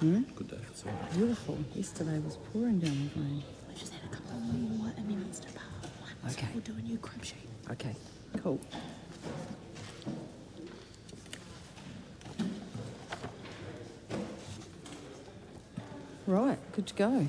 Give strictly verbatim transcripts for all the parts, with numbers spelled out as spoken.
Hmm? Good day for sale. Beautiful. Yesterday was pouring down with rain. We just had a couple more amendments to part one. Okay. So we'll do a new crib sheet. Okay, cool. Right, good to go.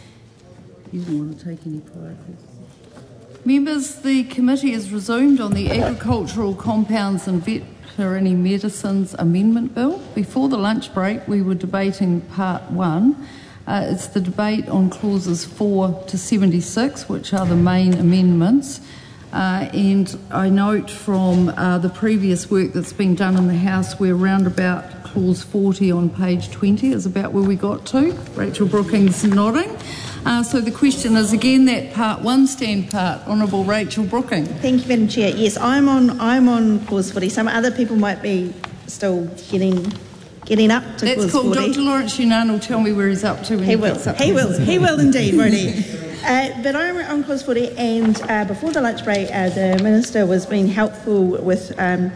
You didn't want to take any prior calls. Members, the committee is resumed on the Agricultural Compounds and Veterinary Medicines Amendment Bill. Before the lunch break, we were debating part one. Uh, it's the debate on clauses four to seventy-six, which are the main amendments. Uh, and I note from uh, the previous work that's been done in the House, we're round about clause forty on page twenty is about where we got to. Rachel Brookings nodding. Uh, so the question is again that part one stand part. Honourable Rachel Brooking. Thank you, Madam Chair. Yes, I'm on. I'm on clause forty. Some other people might be still getting getting up to That's clause cool. forty. Doctor Lawrence Yunan will tell me where he's up to. When He he will. gets up He to will. his- He will indeed, won't he? Uh, but I'm on clause forty, and uh, before the lunch break, uh, the Minister was being helpful with um,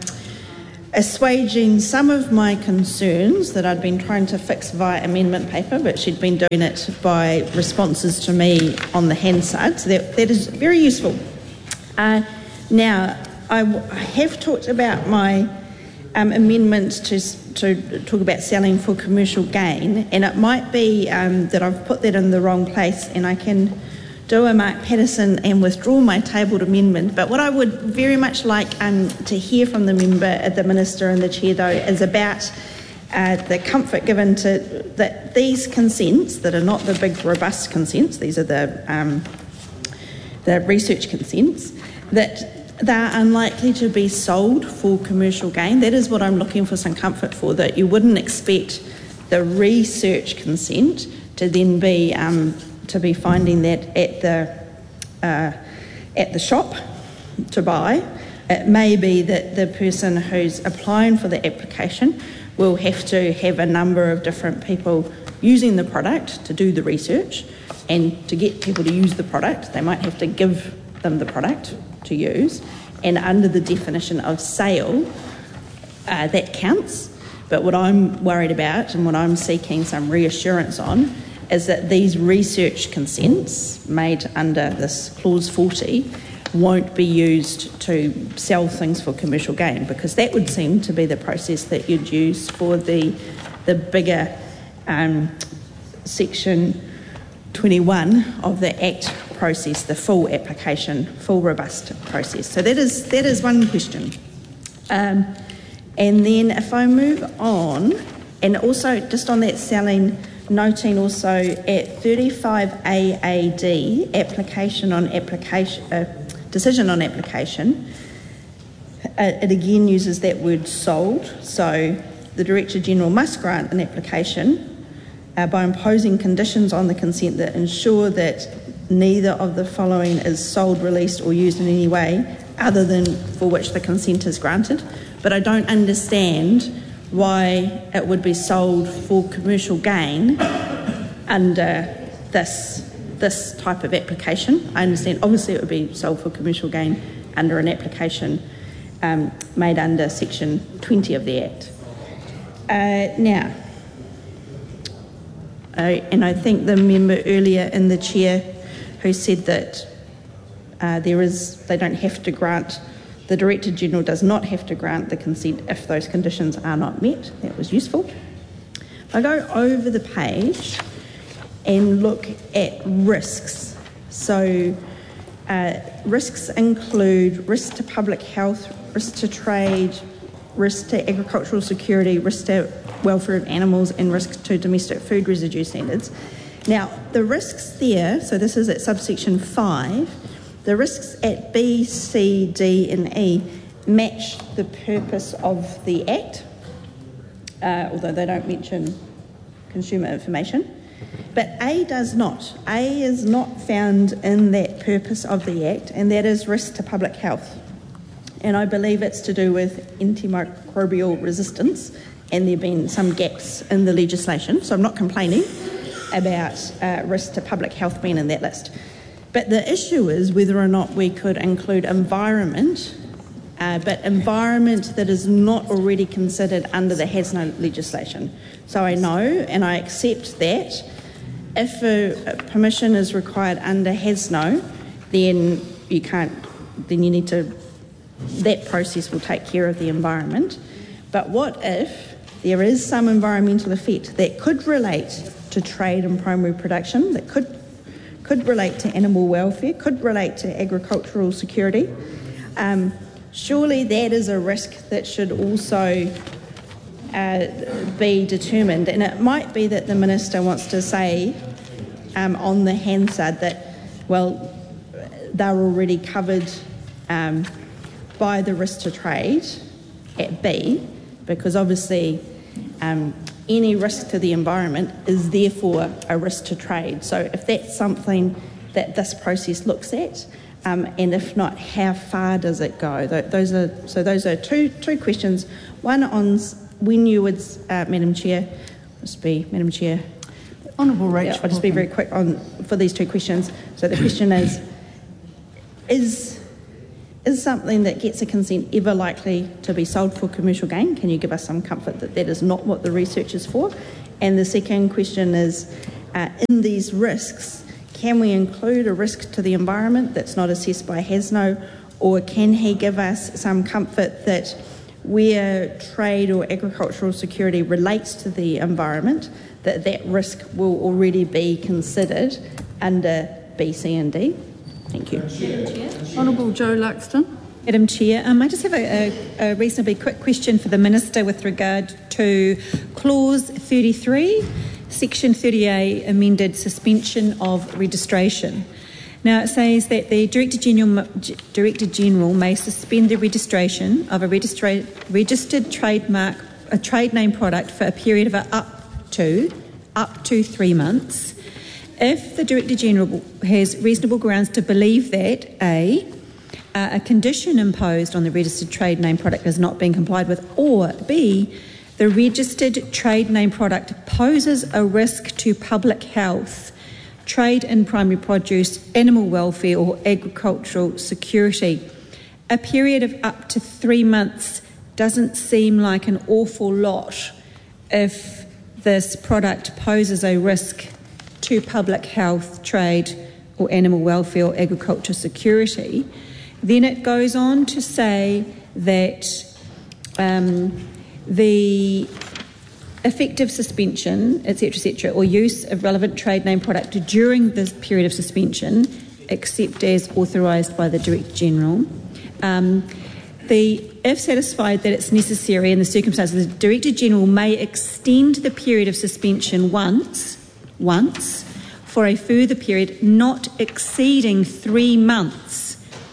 assuaging some of my concerns that I'd been trying to fix via amendment paper, but she'd been doing it by responses to me on the Hansard, so that, that is very useful. Uh, now, I, w- I have talked about my um, amendment to, to talk about selling for commercial gain, and it might be um, that I've put that in the wrong place, and I can do a Mark Patterson and withdraw my tabled amendment. But what I would very much like um, to hear from the member, the Minister and the Chair, though, is about uh, the comfort given to that these consents, that are not the big robust consents, these are the, um, the research consents, that they're unlikely to be sold for commercial gain. That is what I'm looking for some comfort for, that you wouldn't expect the research consent to then be um, to be finding that at the uh, at the shop to buy. It may be that the person who's applying for the application will have to have a number of different people using the product to do the research, and to get people to use the product, they might have to give them the product to use, and under the definition of sale, uh, that counts. But what I'm worried about and what I'm seeking some reassurance on is that these research consents made under this clause forty won't be used to sell things for commercial gain, because that would seem to be the process that you'd use for the the bigger um, section twenty-one of the Act process, the full application, full robust process. So that is that is one question. Um, and then if I move on, and also just on that selling, noting also at thirty-five A A D, application on application, uh, decision on application, uh, it again uses that word sold. So the Director General must grant an application uh, by imposing conditions on the consent that ensure that neither of the following is sold, released or used in any way other than for which the consent is granted. But I don't understand why it would be sold for commercial gain under this this type of application. I understand obviously it would be sold for commercial gain under an application um, made under section twenty of the Act. Uh, now, uh, and I think the member earlier in the chair who said that uh, there is they don't have to grant, the Director General does not have to grant the consent if those conditions are not met. That was useful. If I go over the page and look at risks, so uh, risks include risk to public health, risk to trade, risk to agricultural security, risk to welfare of animals, and risk to domestic food residue standards. Now, the risks there, so this is at subsection five, the risks at B, C, D and E match the purpose of the Act, uh, although they don't mention consumer information. But A does not. A is not found in that purpose of the Act, and that is risk to public health. And I believe it's to do with antimicrobial resistance, and there have been some gaps in the legislation, so I'm not complaining about uh, risk to public health being in that list. But the issue is whether or not we could include environment uh, but environment that is not already considered under the H A S N O legislation. So I know and I accept that if a, a permission is required under H A S N O, then you can't, then you need to, that process will take care of the environment. But what if there is some environmental effect that could relate to trade and primary production, that could could relate to animal welfare, could relate to agricultural security? Um, surely that is a risk that should also uh, be determined. And it might be that the Minister wants to say um, on the Hansard that, well, they're already covered um, by the risk to trade at B, because obviously um, any risk to the environment is therefore a risk to trade. So if that's something that this process looks at, um, and if not, how far does it go? Those are so. Those are two two questions. One on when you would, uh, Madam Chair, must be Madam Chair. Honourable Rachel. Yeah, I'll just be very quick on for these two questions. So the question is: Is Is something that gets a consent ever likely to be sold for commercial gain? Can you give us some comfort that that is not what the research is for? And the second question is, uh, in these risks, can we include a risk to the environment that's not assessed by H A S N O, or can he give us some comfort that where trade or agricultural security relates to the environment, that that risk will already be considered under B, C and D? Thank you. Honourable Jo Luxton. Madam Chair, um, I just have a, a, a reasonably quick question for the Minister with regard to Clause thirty-three, Section thirty A, amended suspension of registration. Now, it says that the Director General, Director General may suspend the registration of a registra- registered trademark, a trade name product for a period of up to, up to three months. If the Director General has reasonable grounds to believe that A, uh, a condition imposed on the registered trade name product has not been complied with, or B, the registered trade name product poses a risk to public health, trade in primary produce, animal welfare or agricultural security, a period of up to three months doesn't seem like an awful lot if this product poses a risk to public health, trade or animal welfare or agriculture security. Then it goes on to say that um, the effective suspension, et cetera, et cetera, or use of relevant trade name product during this period of suspension, except as authorised by the Director General. Um, the, if satisfied that it's necessary in the circumstances, the Director General may extend the period of suspension once, once, for a further period not exceeding three months,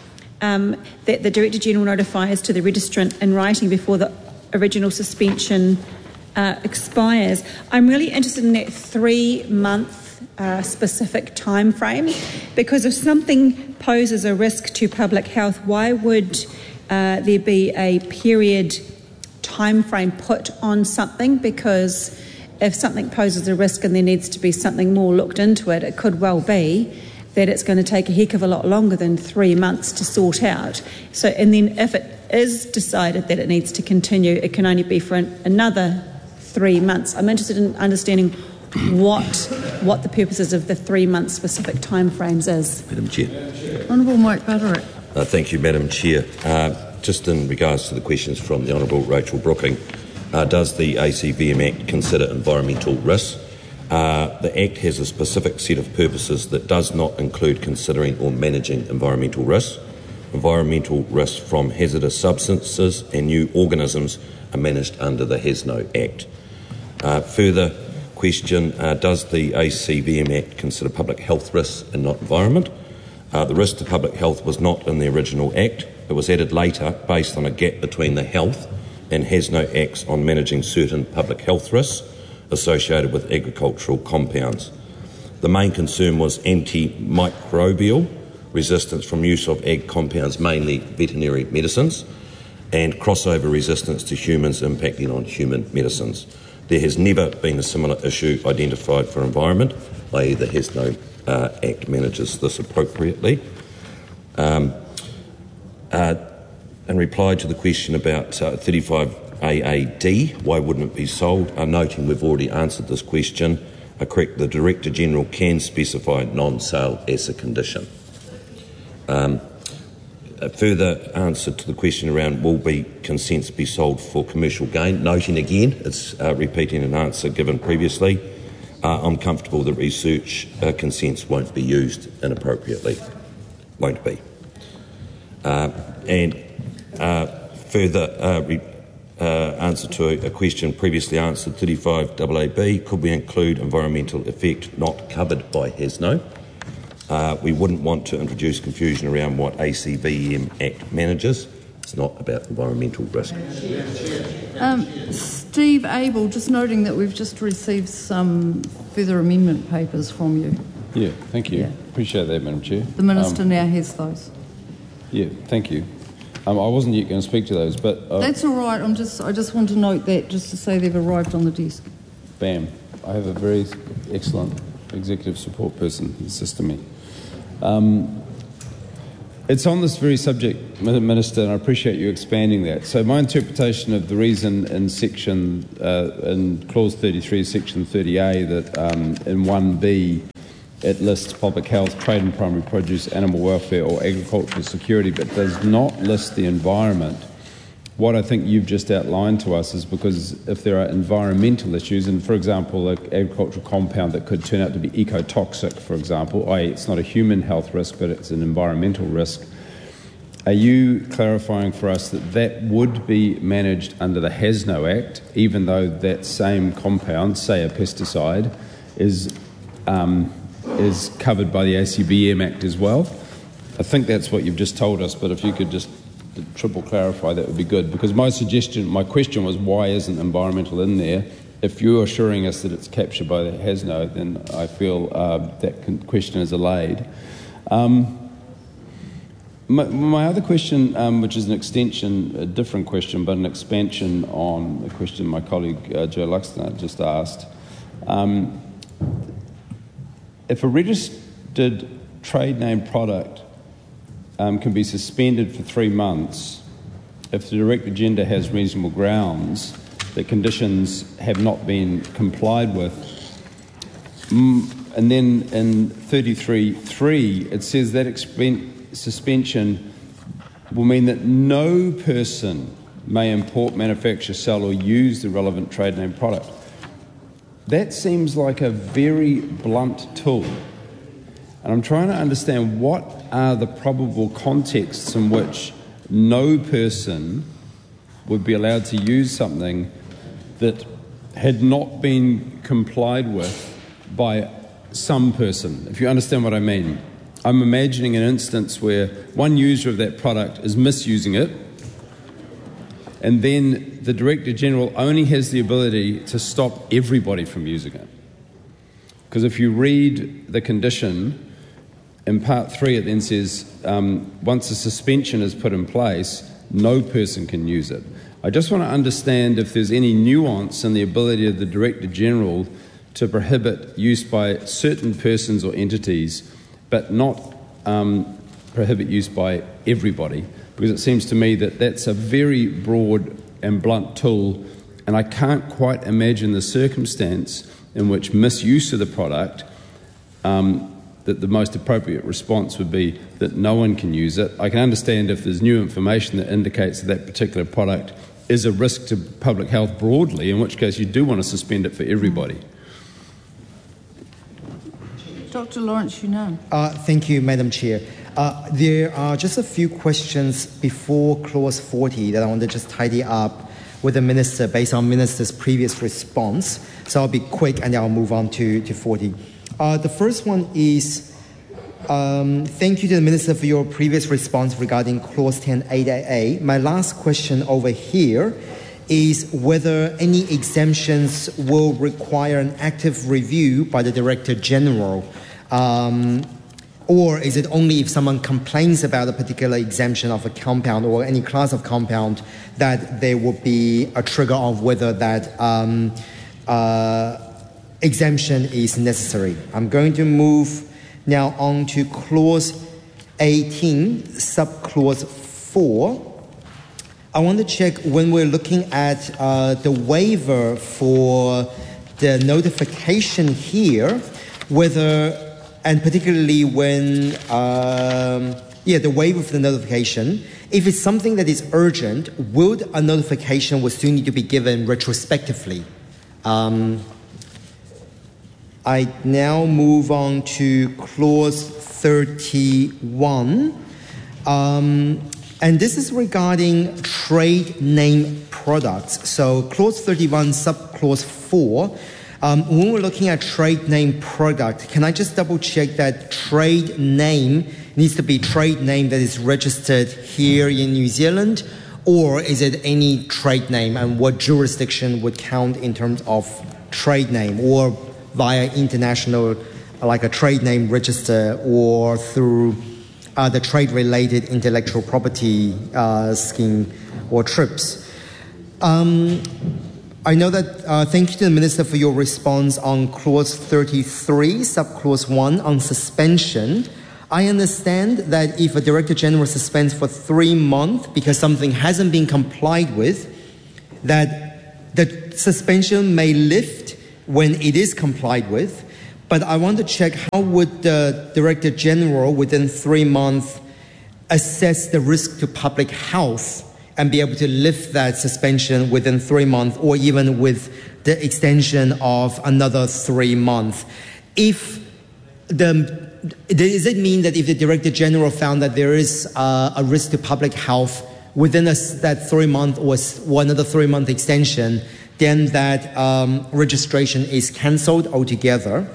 um, that the Director General notifies to the registrant in writing before the original suspension uh, expires. I'm really interested in that three-month uh, specific time frame, because if something poses a risk to public health, why would uh, there be a period time frame put on something? Because if something poses a risk and there needs to be something more looked into it, it could well be that it's going to take a heck of a lot longer than three months to sort out. So, and then if it is decided that it needs to continue, it can only be for an, another three months. I'm interested in understanding what what the purposes of the three-month specific timeframes is. Madam Chair. Honourable Mike Butterick. Uh, thank you, Madam Chair. Uh, just in regards to the questions from the Honourable Rachel Brooking, uh, does the A C V M Act consider environmental risks? Uh, the Act has a specific set of purposes that does not include considering or managing environmental risks. Environmental risks from hazardous substances and new organisms are managed under the H A S N O Act. Uh, further question, uh, does the A C V M Act consider public health risks and not environment? Uh, the risk to public health was not in the original Act. It was added later based on a gap between the Health and H A S N O Acts on managing certain public health risks associated with agricultural compounds. The main concern was antimicrobial resistance from use of ag compounds, mainly veterinary medicines, and crossover resistance to humans impacting on human medicines. There has never been a similar issue identified for environment, that is the H A S N O uh, Act manages this appropriately. Um, uh, in reply to the question about uh, thirty-five A A D, why wouldn't it be sold, uh, noting we've already answered this question, uh, correct, the Director General can specify non-sale as a condition. Um, a further answer to the question around will be consents be sold for commercial gain, noting again, it's uh, repeating an answer given previously, uh, I'm comfortable that research uh, consents won't be used inappropriately. Won't be. Uh, and uh, further uh, re- uh, answer to a, a question previously answered, thirty-five A A B, could we include environmental effect not covered by H A S N O? Uh, we wouldn't want to introduce confusion around what A C V E M Act manages. It's not about environmental risk. Um, Steve Abel, just noting that we've just received some further amendment papers from you. Yeah, thank you. Yeah. Appreciate that, Madam Chair. The Minister Um, now has those. Yeah, thank you. Um, I wasn't yet going to speak to those, but uh, That's all right. I'm just. I just want to note that, just to say they've arrived on the desk. bam, I have a very excellent executive support person assisting me. Um, it's on this very subject, Minister, and I appreciate you expanding that. So my interpretation of the reason in section, uh, in clause thirty-three, section thirty A, that um, in one B it lists public health, trade and primary produce, animal welfare or agricultural security, but does not list the environment. What I think you've just outlined to us is because if there are environmental issues, and for example, an agricultural compound that could turn out to be ecotoxic, for example, that is it's not a human health risk, but it's an environmental risk, are you clarifying for us that that would be managed under the H A S N O Act, even though that same compound, say a pesticide, is um, is covered by the A C V E M Act as well? I think that's what you've just told us, but if you could just triple clarify, that would be good, because my suggestion, my question was, why isn't environmental in there? If you're assuring us that it's captured by the H A S N O, then I feel uh, that question is allayed. Um, my, my other question, um, which is an extension, a different question, but an expansion on a question my colleague uh, Joe Luxton just asked. Um, if a registered trade name product Um, can be suspended for three months if the Director General has reasonable grounds that conditions have not been complied with. Mm, and then in thirty-three three it says that expen- suspension will mean that no person may import, manufacture, sell or use the relevant trade name product. That seems like a very blunt tool. And I'm trying to understand what are the probable contexts in which no person would be allowed to use something that had not been complied with by some person, if you understand what I mean. I'm imagining an instance where one user of that product is misusing it, and then the Director General only has the ability to stop everybody from using it. Because if you read the condition, in part three, it then says, um, once a suspension is put in place, no person can use it. I just want to understand if there's any nuance in the ability of the Director General to prohibit use by certain persons or entities, but not um, prohibit use by everybody, because it seems to me that that's a very broad and blunt tool, and I can't quite imagine the circumstance in which misuse of the product um, that the most appropriate response would be that no one can use it. I can understand if there's new information that indicates that that particular product is a risk to public health broadly, in which case you do want to suspend it for everybody. Doctor Lawrence Yunnan. Uh, thank you, Madam Chair. Uh, there are just a few questions before clause forty that I want to just tidy up with the Minister based on Minister's previous response. So I'll be quick and then I'll move on to, to forty. Uh, the first one is, um, thank you to the Minister for your previous response regarding clause ten eight A. My last question over here is whether any exemptions will require an active review by the Director General, um, or is it only if someone complains about a particular exemption of a compound or any class of compound that there will be a trigger of whether that um, uh, exemption is necessary. I'm going to move now on to clause eighteen, subclause four. I want to check when we're looking at uh, the waiver for the notification here, whether, and particularly when, um, yeah, the waiver for the notification, if it's something that is urgent, will a notification will still need to be given retrospectively? Um, I now move on to clause thirty-one. Um, and this is regarding trade name products. So clause thirty-one, subclause four. Um, when we're looking at trade name product, can I just double check that trade name needs to be trade name that is registered here in New Zealand, or is it any trade name, and what jurisdiction would count in terms of trade name, or via international, like a trade name register, or through uh, the trade-related intellectual property uh, scheme or TRIPS? Um, I know that, uh, thank you to the Minister for your response on clause thirty-three, subclause one, on suspension. I understand that if a Director General suspends for three months because something hasn't been complied with, that the suspension may lift when it is complied with. But I want to check, how would the Director General within three months assess the risk to public health and be able to lift that suspension within three months, or even with the extension of another three months? If the, does it mean that if the Director General found that there is uh, a risk to public health within a, that three month or one another three month extension, then that um, registration is cancelled altogether?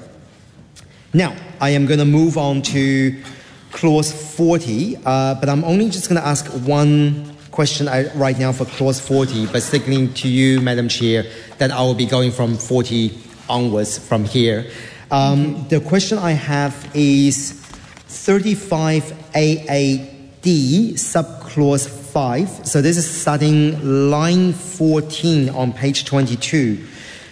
Now, I am going to move on to clause forty, uh, but I'm only just going to ask one question right now for clause forty, but signaling to you, Madam Chair, that I will be going from forty onwards from here. Um, the question I have is thirty-five A A D, subclause five. So this is starting line fourteen on page twenty-two.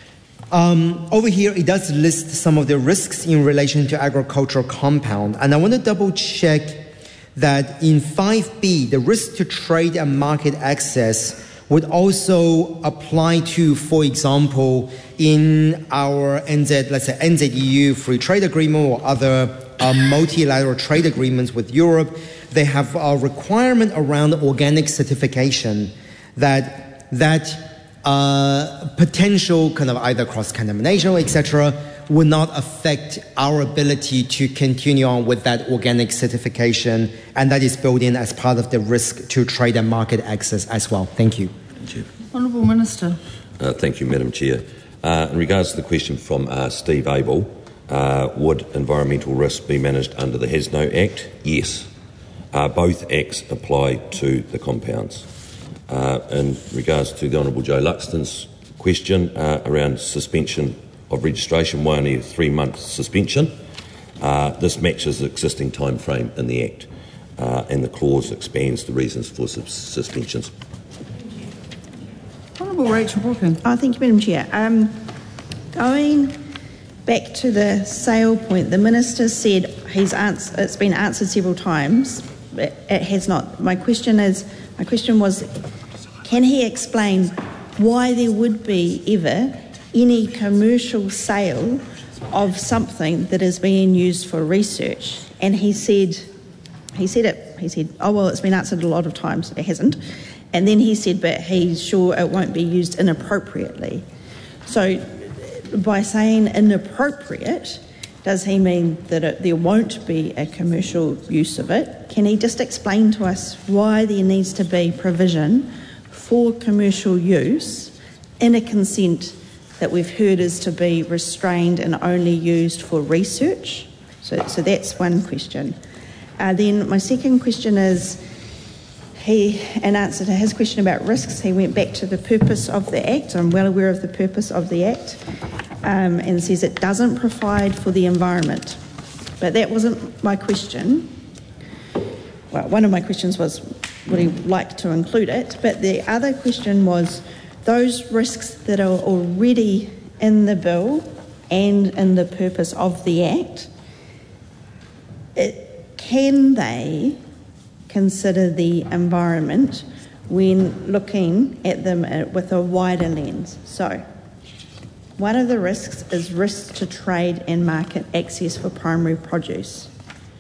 Um, over here, it does list some of the risks in relation to agricultural compound. And I want to double check that in five B, the risk to trade and market access would also apply to, for example, in our N Z, let's say N Z E U free trade agreement or other uh, multilateral trade agreements with Europe. They have a requirement around organic certification that that uh, potential kind of either cross-contamination, et cetera, will not affect our ability to continue on with that organic certification, and that is built in as part of the risk to trade and market access as well. Thank you. Thank you. Honourable Minister. Uh, thank you, Madam Chair. Uh, in regards to the question from uh, Steve Abel, uh, would environmental risks be managed under the Has No Act? Yes. Uh, both acts apply to the compounds. Uh, in regards to the Honourable Joe Luxton's question uh, around suspension of registration, why only a three-month suspension? Uh, this matches the existing time frame in the Act, uh, and the clause expands the reasons for sus- suspensions. Honourable Rachel Brooking. Oh, thank you, Madam Chair. Um, going back to the sale point, the Minister said he's ans- it's been answered several times. It, it has not. My question is, my question was, can he explain why there would be ever any commercial sale of something that is being used for research? And he said, he said it, he said, oh, well, it's been answered a lot of times. It hasn't. And then he said, but he's sure it won't be used inappropriately. So by saying inappropriate, does he mean that it, there won't be a commercial use of it? Can he just explain to us why there needs to be provision for commercial use in a consent that we've heard is to be restrained and only used for research? So, so that's one question. Uh, then my second question is, he, in answer to his question about risks, he went back to the purpose of the Act. I'm well aware of the purpose of the Act, um, and says it doesn't provide for the environment. But that wasn't my question. Well, one of my questions was, would he like to include it? But the other question was, those risks that are already in the bill and in the purpose of the Act, it, can they consider the environment when looking at them with a wider lens. So, one of the risks is risk to trade and market access for primary produce.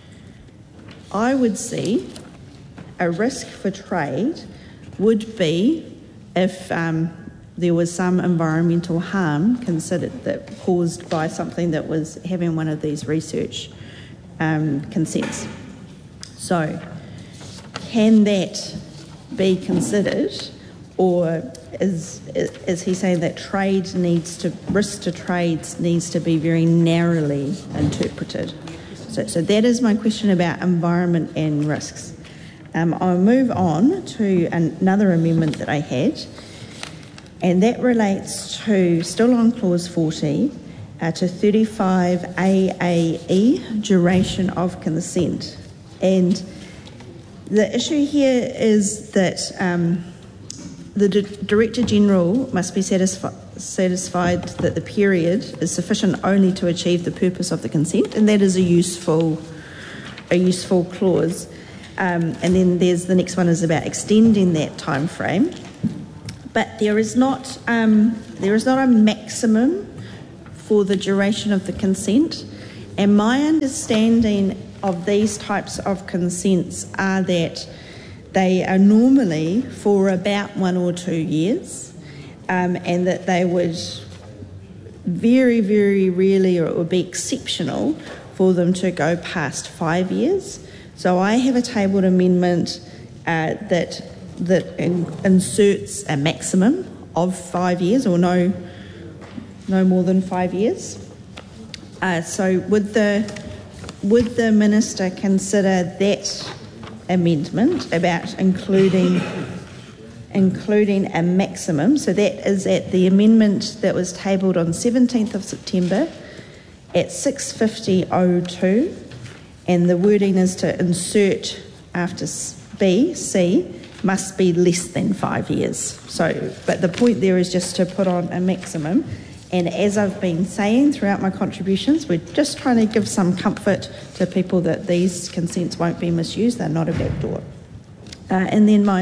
I would see a risk for trade would be if um, there was some environmental harm considered that caused by something that was having one of these research um, consents. So, can that be considered, or is is he saying that trade needs to risk to trades needs to be very narrowly interpreted? So, so that is my question about environment and risks. Um, I'll move on to another amendment that I had, and that relates to, still on clause forty, uh, to thirty-five A A E, duration of consent. And the issue here is that um, the D- Director General must be satisfi- satisfied that the period is sufficient only to achieve the purpose of the consent, and that is a useful, a useful clause. Um, and then there's the next one is about extending that time frame, but there is not um, there is not a maximum for the duration of the consent. And my understanding of these types of consents are that they are normally for about one or two years, um, and that they would very, very rarely, or it would be exceptional for them to go past five years. So I have a tabled amendment uh, that that in, inserts a maximum of five years, or no, no more than five years. Uh, so would the would the minister consider that amendment about including including a maximum? So that is at the amendment that was tabled on seventeenth of September at six fifty oh two. And the wording is to insert after B, C, must be less than five years. So, but the point there is just to put on a maximum. And as I've been saying throughout my contributions, we're just trying to give some comfort to people that these consents won't be misused. They're not a backdoor. Uh, and then my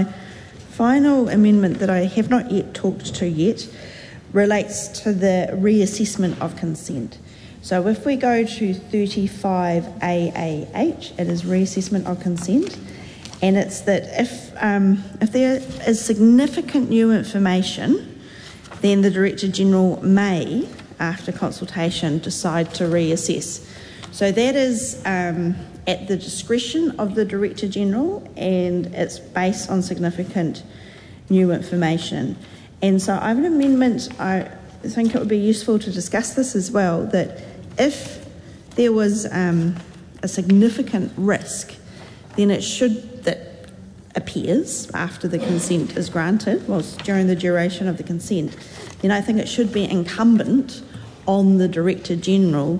final amendment that I have not yet talked to yet relates to the reassessment of consent. So if we go to thirty-five A A H, it is reassessment of consent, and it's that if um, if there is significant new information, then the Director General may, after consultation, decide to reassess. So that is um, at the discretion of the Director General, and it's based on significant new information. And so I have an amendment. I think it would be useful to discuss this as well, that if there was um, a significant risk, then it should, that appears after the consent is granted, well, during the duration of the consent, then I think it should be incumbent on the Director General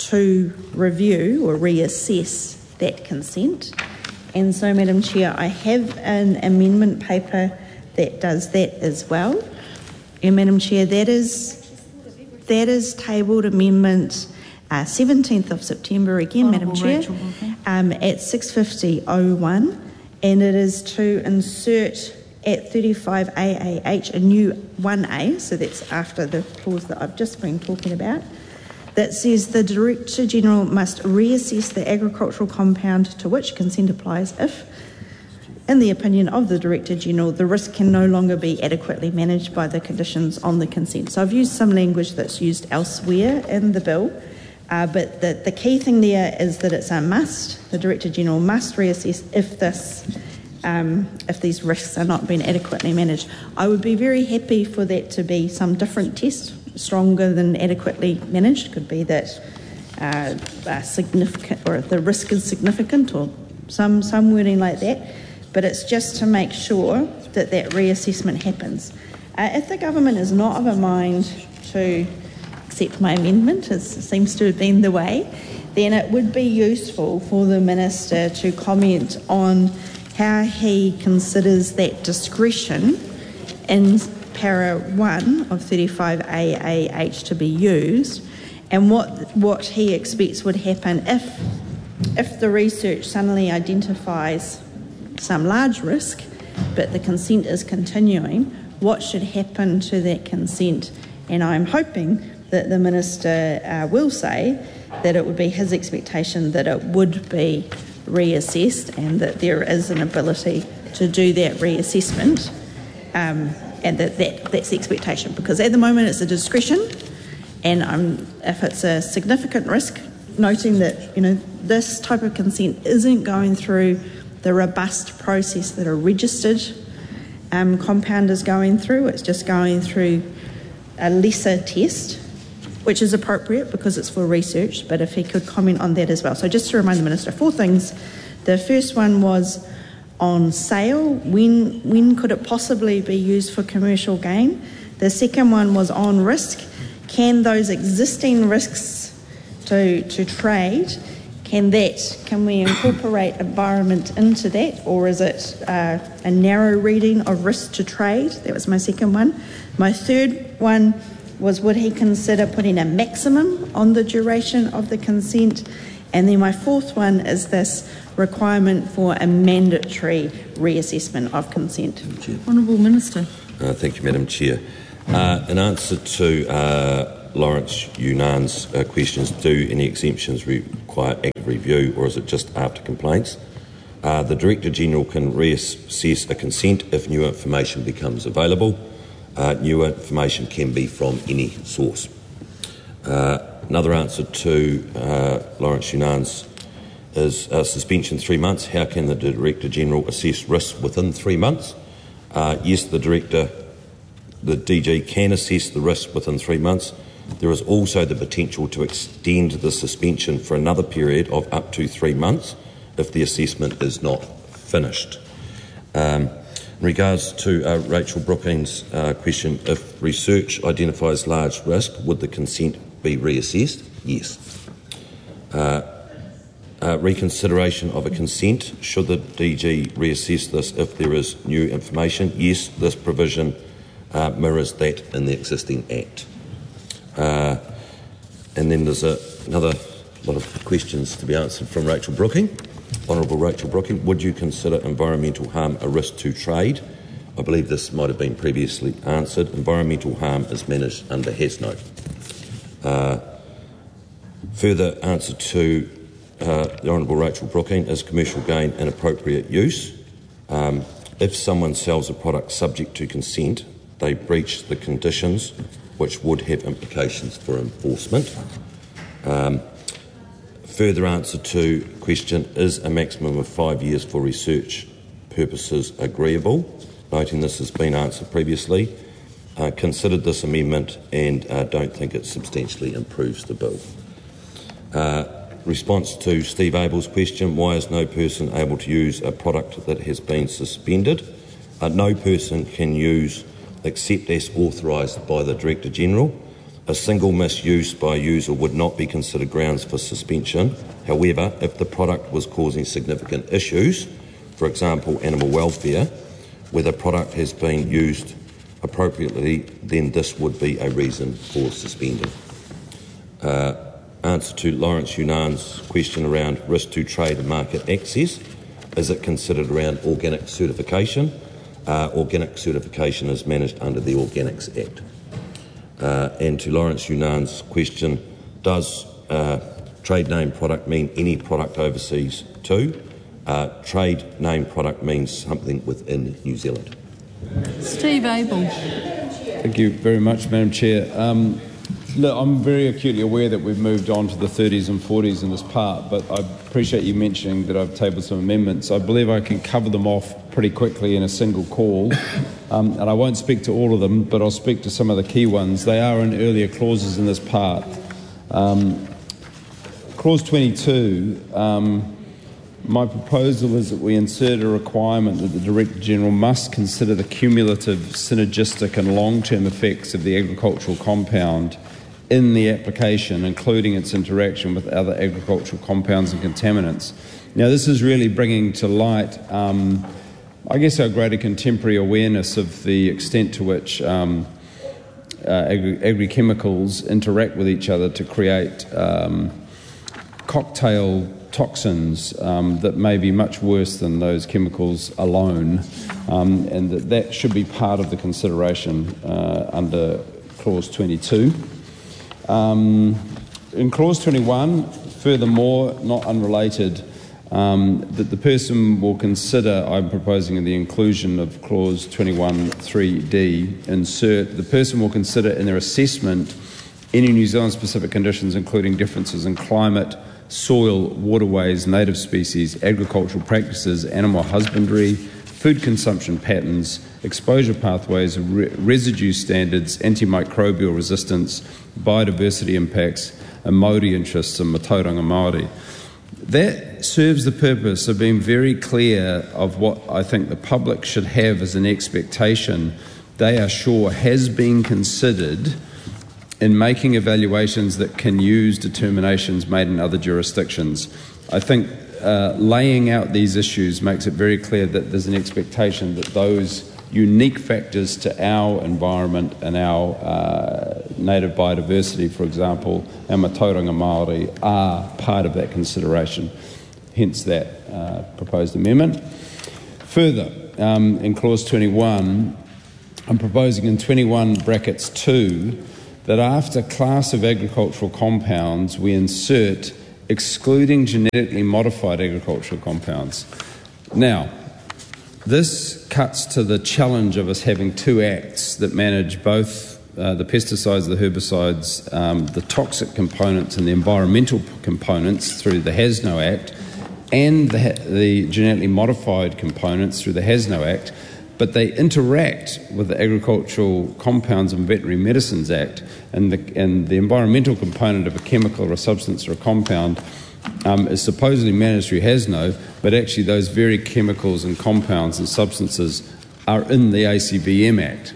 to review or reassess that consent. And so, Madam Chair, I have an amendment paper that does that as well. And Madam Chair, that is that is tabled amendment uh, seventeenth of September again, Madam Chair, um, at six fifty oh one, and it is to insert at thirty-five A A H a new one A, so that's after the clause that I've just been talking about, that says the Director General must reassess the agricultural compound to which consent applies if, in the opinion of the Director General, the risk can no longer be adequately managed by the conditions on the consent. So I've used some language that's used elsewhere in the bill, uh, but the, the key thing there is that it's a must. The Director General must reassess if this, um, if these risks are not being adequately managed. I would be very happy for that to be some different test, stronger than adequately managed. Could be that uh, uh, significant, or the risk is significant, or some some wording like that. But it's just to make sure that that reassessment happens. Uh, if the government is not of a mind to accept my amendment, as seems to have been the way, then it would be useful for the Minister to comment on how he considers that discretion in para one of thirty-five A A H to be used, and what what he expects would happen if if the research suddenly identifies some large risk, but the consent is continuing, what should happen to that consent? And I'm hoping that the Minister uh, will say that it would be his expectation that it would be reassessed and that there is an ability to do that reassessment, um, and that, that that's the expectation, because at the moment it's a discretion, and um, if it's a significant risk, noting that, you know, this type of consent isn't going through the robust process that a registered um, compound is going through, it's just going through a lesser test, which is appropriate because it's for research, but if he could comment on that as well. So just to remind the Minister, four things. The first one was on sale. When, when could it possibly be used for commercial gain? The second one was on risk. Can those existing risks to, to trade, can that, can we incorporate environment into that, or is it uh, a narrow reading of risk to trade? That was my second one. My third one was, would he consider putting a maximum on the duration of the consent? And then my fourth one is this requirement for a mandatory reassessment of consent. Honourable Minister. Uh, thank you, Madam Chair. Uh, in answer to uh, Lawrence Yunan's uh, questions, do any exemptions require active review, or is it just after complaints? Uh, the Director-General can reassess a consent if new information becomes available. Uh, new information can be from any source. Uh, another answer to uh, Lawrence Yunan's is uh, suspension three months. How can the Director-General assess risks within three months? Uh, yes, the Director, the D G can assess the risk within three months. There is also the potential to extend the suspension for another period of up to three months if the assessment is not finished. Um, In regards to uh, Rachel Brooking's uh, question, if research identifies large risk, would the consent be reassessed? Yes. Uh, uh, reconsideration of a consent, should the D G reassess this if there is new information? Yes, this provision uh, mirrors that in the existing Act. Uh, and then there's a, another lot of questions to be answered from Rachel Brooking. Honourable Rachel Brooking, would you consider environmental harm a risk to trade? I believe this might have been previously answered. Environmental harm is managed under HASNO. Uh, further answer to uh, the Honourable Rachel Brooking, is commercial gain an appropriate use? Um, if someone sells a product subject to consent, they breach the conditions, which would have implications for enforcement. Um, Further answer to question, is a maximum of five years for research purposes agreeable? Noting this has been answered previously. Uh, considered this amendment and uh, don't think it substantially improves the bill. Uh, response to Steve Abel's question, why is no person able to use a product that has been suspended? Uh, no person can use except as authorised by the Director-General. A single misuse by a user would not be considered grounds for suspension. However, if the product was causing significant issues, for example, animal welfare, where the product has been used appropriately, then this would be a reason for suspending. Uh, answer to Lawrence Yunan's question around risk to trade and market access, is it considered around organic certification? Uh, organic certification is managed under the Organics Act. Uh, and to Lawrence Yunan's question, does uh, trade name product mean any product overseas too? Uh, trade name product means something within New Zealand. Steve Abel. Thank you very much, Madam Chair. Um, look, I'm very acutely aware that we've moved on to the thirties and forties in this part, but I appreciate you mentioning that I've tabled some amendments. I believe I can cover them off pretty quickly in a single call. Um, and I won't speak to all of them, but I'll speak to some of the key ones. They are in earlier clauses in this part. Um, clause twenty-two, um, my proposal is that we insert a requirement that the Director-General must consider the cumulative, synergistic and long-term effects of the agricultural compound in the application, including its interaction with other agricultural compounds and contaminants. Now, this is really bringing to light um, I guess our greater contemporary awareness of the extent to which um, uh, agri- agri-chemicals interact with each other to create um, cocktail toxins um, that may be much worse than those chemicals alone, um, and that that should be part of the consideration uh, under Clause twenty-two. Um, in Clause twenty-one, furthermore, not unrelated, um, that the person will consider, I'm proposing in the inclusion of Clause twenty-one three D, insert, the person will consider in their assessment any New Zealand-specific conditions, including differences in climate, soil, waterways, native species, agricultural practices, animal husbandry, food consumption patterns, exposure pathways, re- residue standards, antimicrobial resistance, biodiversity impacts, and Māori interests in Matauranga Māori. That serves the purpose of being very clear of what I think the public should have as an expectation they are sure has been considered in making evaluations that can use determinations made in other jurisdictions. I think uh, laying out these issues makes it very clear that there's an expectation that those unique factors to our environment and our uh, native biodiversity, for example, our Matauranga Māori, are part of that consideration, hence that uh, proposed amendment. Further, um, in Clause twenty-one, I'm proposing in twenty-one brackets two that after class of agricultural compounds we insert excluding genetically modified agricultural compounds. Now, this cuts to the challenge of us having two acts that manage both uh, the pesticides, the herbicides, um, the toxic components and the environmental components through the H A S N O Act, and the, the genetically modified components through the H A S N O Act, but they interact with the Agricultural Compounds and Veterinary Medicines Act, and the, and the environmental component of a chemical or a substance or a compound um, is supposedly managed through H A S N O, but actually those very chemicals and compounds and substances are in the A C V M Act.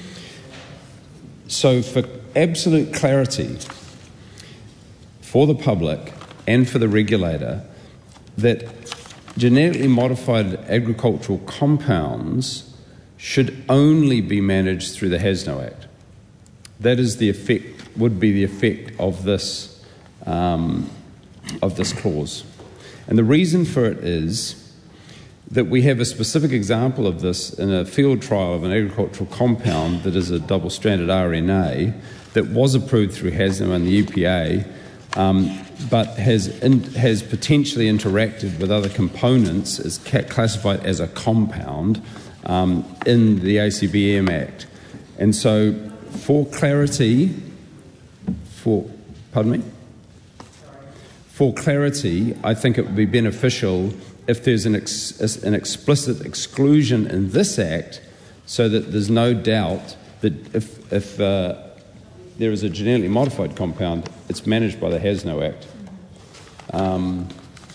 So for absolute clarity for the public and for the regulator, that genetically modified agricultural compounds should only be managed through the H A S N O Act. That is the effect, would be the effect of this, um, of this clause. And the reason for it is that we have a specific example of this in a field trial of an agricultural compound that is a double-stranded R N A that was approved through H A S N O and the E P A, um, but has in, has potentially interacted with other components, is ca- classified as a compound um, in the A C V M Act. And so, for clarity, for pardon me, for clarity, I think it would be beneficial if there's an, ex, an explicit exclusion in this Act, so that there's no doubt that if, if uh, there is a genetically modified compound, it's managed by the H A S N O Act. Um,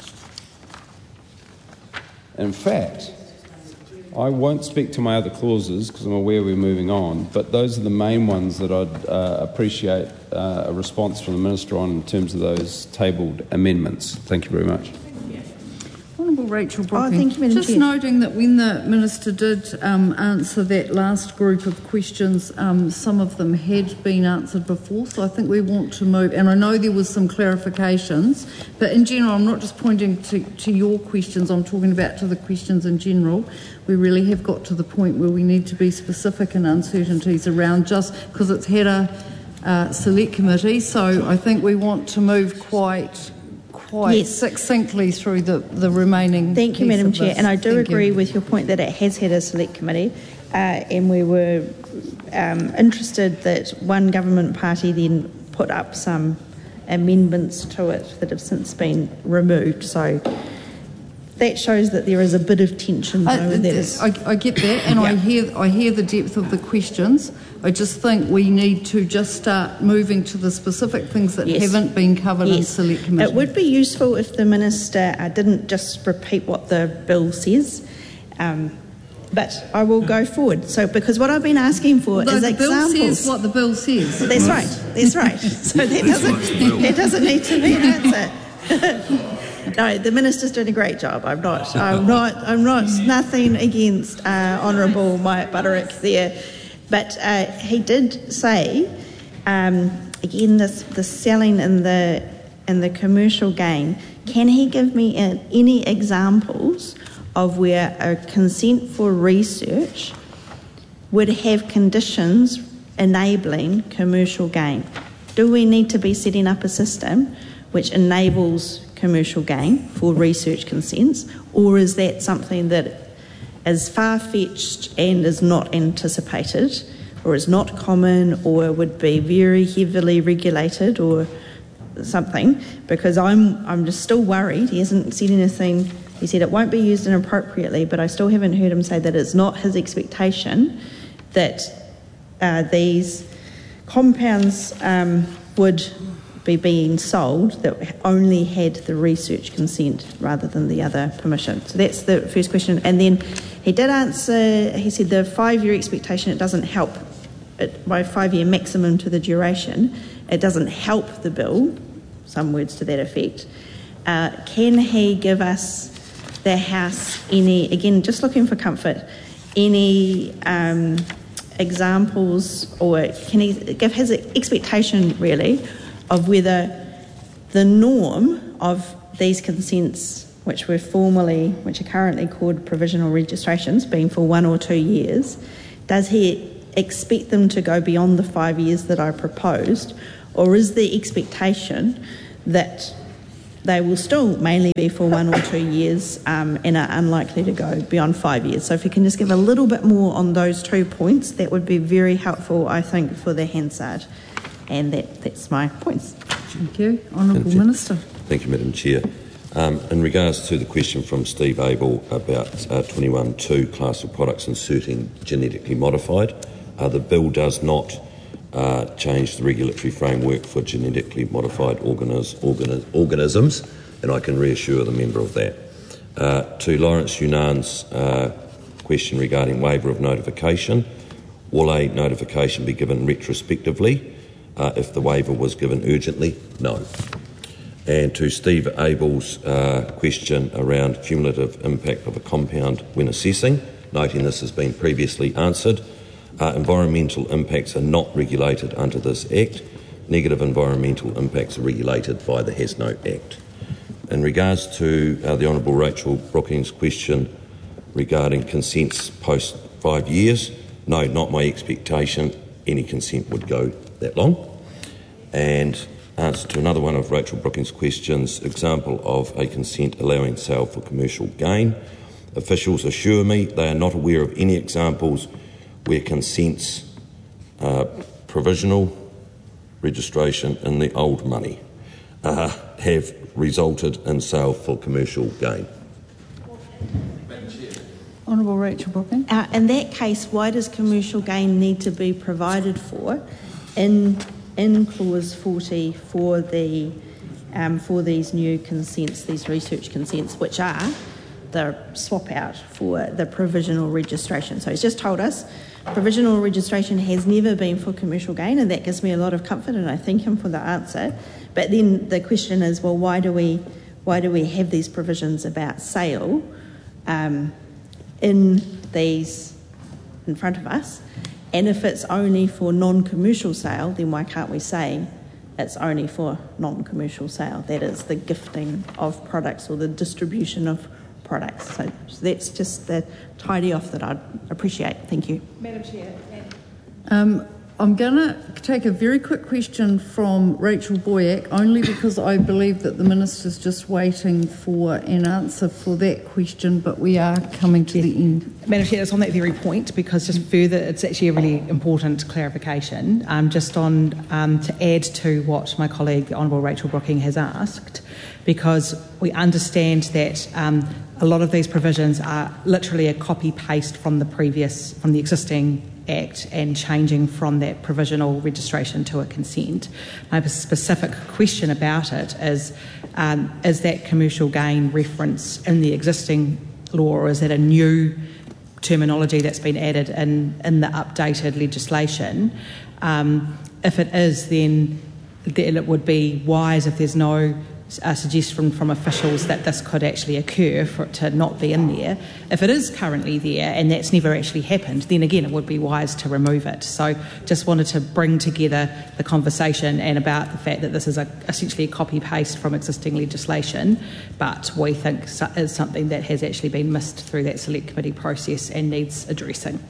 in fact, I won't speak to my other clauses because I'm aware we're moving on, but those are the main ones that I'd uh, appreciate uh, a response from the Minister on in terms of those tabled amendments. Thank you very much. Honourable Rachel Brocking. Oh, thank you, Madam Just Chair. noting that when the Minister did um, answer that last group of questions, um, some of them had been answered before, so I think we want to move, and I know there was some clarifications, but in general, I'm not just pointing to, to your questions, I'm talking about to the questions in general. We really have got to the point where we need to be specific in uncertainties around, just because it's had a uh, select committee, so I think we want to move quite quite Yes. succinctly through the, the remaining Thank you, piece Madam of Chair. this. And I do Thank agree you. with your point that it has had a select committee, uh, and we were um, interested that one government party then put up some amendments to it that have since been removed. So that shows that there is a bit of tension. I, though, that is, I, I get that, and I Yeah. hear I hear the depth of the questions. I just think we need to just start moving to the specific things that Yes. haven't been covered in yes, select committee. it would be useful if the Minister uh, didn't just repeat what the bill says. Um, But I will go forward. So, because what I've been asking for No, is the examples. bill says what the bill says. That's right. That's right. So that doesn't that doesn't need to be an answer. No, the minister's doing a great job. I'm not. I'm not. I'm not. Nothing against uh, Honourable Mike Butterick there, but uh, he did say um, again this the selling in the in the commercial gain, can he give me a, any examples of where a consent for research would have conditions enabling commercial gain? Do we need to be setting up a system which enables commercial gain for research consents, or is that something that is far-fetched and is not anticipated, or is not common, or would be very heavily regulated, or something? Because I'm I'm just still worried. He hasn't said anything. He said it won't be used inappropriately, but I still haven't heard him say that it's not his expectation that uh, these compounds um, would be being sold that only had the research consent rather than the other permission. So that's the first question. And then he did answer, he said the five-year expectation, it doesn't help, it, by five-year maximum to the duration, it doesn't help the bill, some words to that effect. Uh, can he give us, the House, any, again, just looking for comfort, any um, examples, or can he give his expectation, really, of whether the norm of these consents, which were formerly, which are currently called provisional registrations, being for one or two years, does he expect them to go beyond the five years that I proposed, or is the expectation that they will still mainly be for one or two years um, and are unlikely to go beyond five years? So if you can just give a little bit more on those two points, that would be very helpful, I think, for the Hansard. And that, that's my points. Thank you. Honourable Minister. Thank you, Madam Chair. Um, in regards to the question from Steve Abel about uh, twenty-one two class of products inserting genetically modified, uh, the bill does not uh, change the regulatory framework for genetically modified organis- organis- organisms, and I can reassure the member of that. Uh, to Lawrence Yunan's uh, question regarding waiver of notification, will a notification be given retrospectively uh, if the waiver was given urgently? No. And to Steve Abel's uh, question around cumulative impact of a compound when assessing, noting this has been previously answered, uh, environmental impacts are not regulated under this Act. Negative environmental impacts are regulated by the Has No Act. In regards to uh, the Honourable Rachel Brooking's question regarding consents post five years, no, not my expectation. Any consent would go that long. And answer to another one of Rachel Brooking's questions, example of a consent allowing sale for commercial gain. Officials assure me they are not aware of any examples where consents, uh, provisional registration in the old money, uh, have resulted in sale for commercial gain. Honourable Rachel Brooking. Uh, in that case, why does commercial gain need to be provided for in in clause forty for the um, for these new consents, these research consents, which are the swap out for the provisional registration? So he's just told us provisional registration has never been for commercial gain, and that gives me a lot of comfort, and I thank him for the answer. But then the question is, well, why do we why do we have these provisions about sale um, in these in front of us? And if it's only for non-commercial sale, then why can't we say it's only for non-commercial sale? That is the gifting of products or the distribution of products. So, so that's just the tidy off that I'd appreciate. Thank you. Madam Chair. Um, I'm going to take a very quick question from Rachel Boyack, only because I believe that the Minister's just waiting for an answer for that question, but we are coming to yeah. the end. Madam Chair, it's on that very point, because just further, it's actually a really important clarification. Um, just on um, to add to what my colleague, the Honourable Rachel Brooking, has asked, because we understand that um, a lot of these provisions are literally a copy-paste from the previous, from the existing Act, and changing from that provisional registration to a consent. My specific question about it is, um, is that commercial gain reference in the existing law, or is that a new terminology that's been added in, in the updated legislation? Um, if it is, then, then it would be wise, if there's no a suggestion from officials that this could actually occur for it to not be in there. If it is currently there and that's never actually happened, then again it would be wise to remove it. So just wanted to bring together the conversation and about the fact that this is a, essentially a copy-paste from existing legislation, but we think is something that has actually been missed through that select committee process and needs addressing.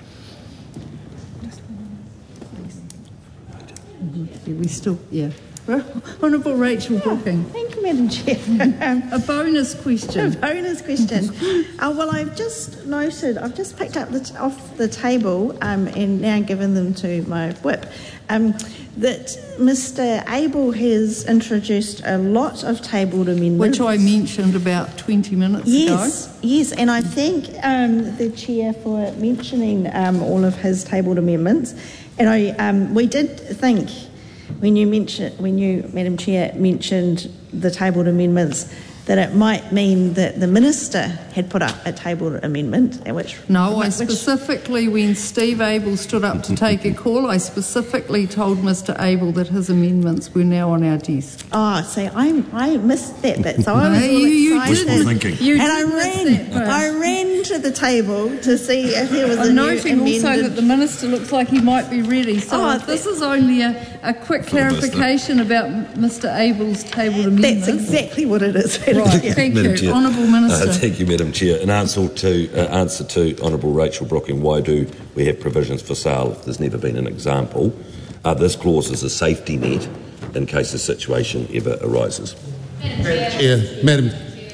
We still, yeah. Honourable Rachel Brooking. Thank you, Madam Chair. Um, A bonus A question. bonus question. uh, well, I've just noted, I've just picked up the t- off the table um, and now given them to my whip, um, that Mister Abel has introduced a lot of tabled amendments. Which I mentioned about twenty minutes yes, ago. Yes, and I thank um, the Chair for mentioning um, all of his tabled amendments. And I, um, we did think, when you mentioned, when you, Madam Chair, mentioned the tabled amendments, that it might mean that the Minister had put up a tabled amendment, which... No, I which, specifically, when Steve Abel stood up to take a call, I specifically told Mister Abel that his amendments were now on our desk. Oh, see, I, I missed that bit, so I was No, all you- you excited. Wishful thinking. You and did I miss ran, that bit. I ran to the table to see if there was a I'm new noting amended... also that the Minister looks like he might be ready. So Oh, if this is only a, a quick clarification about Mister Abel's tabled amendments. That's exactly what it is. Madam Right, Chair. thank Madam you. Chair. Honourable Minister. Uh, thank you, Madam Chair. In answer to, uh, answer to Honourable Rachel Brooking, why do we have provisions for sale if there's never been an example? Uh, this clause is a safety net in case a situation ever arises. Chair, Madam.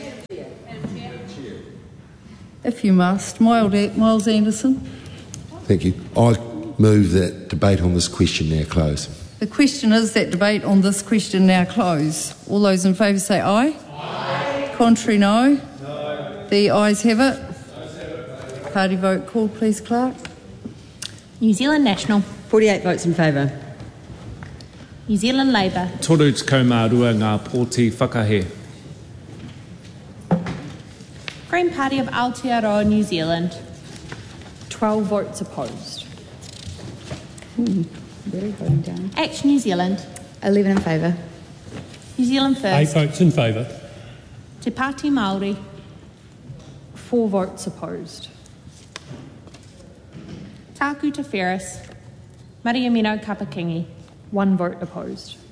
If you must. Miles Miles Anderson. Thank you. I move that debate on this question now close. The question is that debate on this question now close. All those in favour say aye. Aye. Contrary, no. No. The ayes have it. Party vote call, please, Clerk. New Zealand National. forty-eight votes in favour. New Zealand Labour. Toru te kaumārua ngā pōti whakahe. Green Party of Aotearoa, New Zealand. twelve votes opposed. Hmm, very voting down. Action New Zealand. eleven in favour. New Zealand Eight First. votes in favour. Te Pāti Māori. four votes opposed. Tāku Te Whereas. Mariamino Kapakingi. one vote opposed.